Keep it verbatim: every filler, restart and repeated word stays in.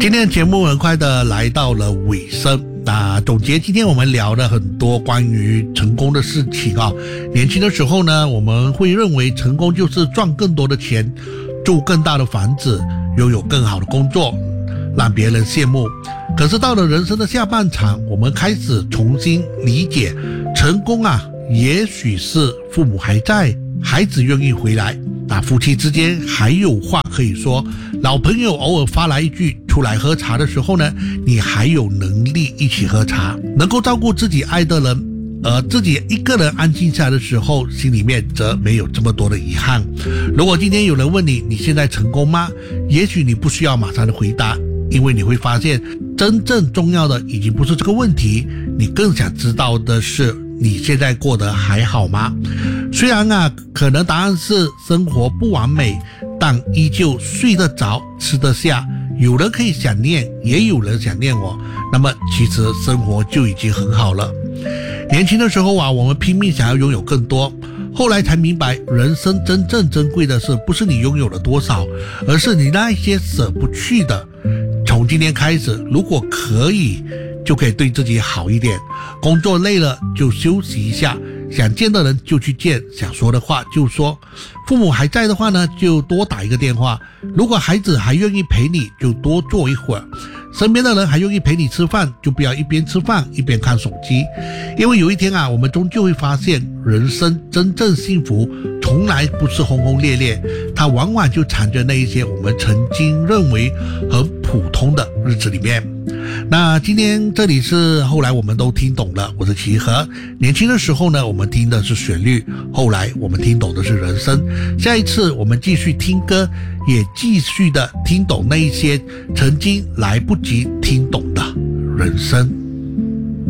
今天的节目很快的来到了尾声。那总结今天我们聊了很多关于成功的事情啊。年轻的时候呢，我们会认为成功就是赚更多的钱，住更大的房子，拥有更好的工作，让别人羡慕。可是到了人生的下半场，我们开始重新理解，成功啊，也许是父母还在，孩子愿意回来，那夫妻之间还有话可以说，老朋友偶尔发来一句出来喝茶的时候呢，你还有能力一起喝茶，能够照顾自己爱的人，而自己一个人安静下来的时候，心里面则没有这么多的遗憾。如果今天有人问你，你现在成功吗？也许你不需要马上的回答，因为你会发现真正重要的已经不是这个问题，你更想知道的是你现在过得还好吗？虽然啊，可能答案是生活不完美，但依旧睡得着，吃得下。有人可以想念，也有人想念我，那么其实生活就已经很好了。年轻的时候啊，我们拼命想要拥有更多，后来才明白，人生真正珍贵的是不是你拥有了多少，而是你那一些舍不去的。从今天开始，如果可以，就可以对自己好一点，工作累了就休息一下，想见的人就去见，想说的话就说。父母还在的话呢，就多打一个电话，如果孩子还愿意陪你，就多坐一会儿，身边的人还愿意陪你吃饭，就不要一边吃饭一边看手机。因为有一天啊，我们终究会发现，人生真正幸福从来不是轰轰烈烈，它往往就藏着那一些我们曾经认为很普通的日子里面。那今天这里是后来我们都听懂了，我是齐和。年轻的时候呢，我们听的是旋律，后来我们听懂的是人生。下一次我们继续听歌，也继续的听懂那一些曾经来不及听懂的人生。